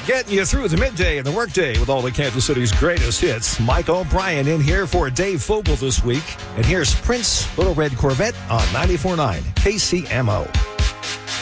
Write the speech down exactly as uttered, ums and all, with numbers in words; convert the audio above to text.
Getting you through the midday and the workday with all of Kansas City's greatest hits. Mike O'Brien in here for Dave Fogel this week. And here's Prince, Little Red Corvette on ninety-four point nine K C M O.